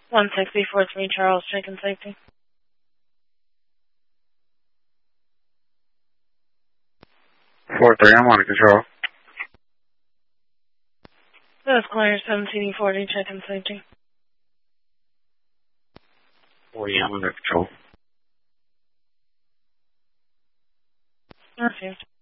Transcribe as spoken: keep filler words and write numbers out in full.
one sixty, four three Charles, Chicken Safety. four three, I'm on control. That's Claire, seven T D forty, Chicken Safety. forty, I'm under control. Refused.